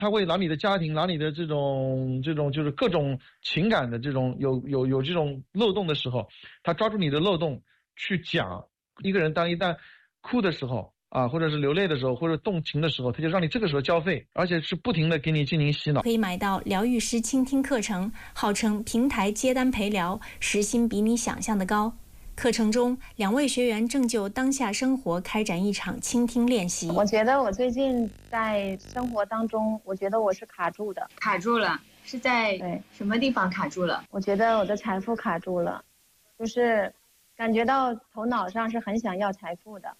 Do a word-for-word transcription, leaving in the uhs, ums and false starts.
他会拿你的家庭，拿你的这种这种就是各种情感的这种有有有这种漏洞的时候，他抓住你的漏洞去讲。一个人当一旦哭的时候啊，或者是流泪的时候，或者动情的时候，他就让你这个时候交费，而且是不停的给你进行洗脑。 可以买到疗愈师倾听课程，号称平台接单陪聊，时薪比你想象的高。课程中，两位学员正就当下生活开展一场倾听练习。 我觉得我最近在生活当中，我觉得我是卡住的。 卡住了？是在什么地方卡住了？ 我觉得我的财富卡住了，就是感觉到头脑上是很想要财富的，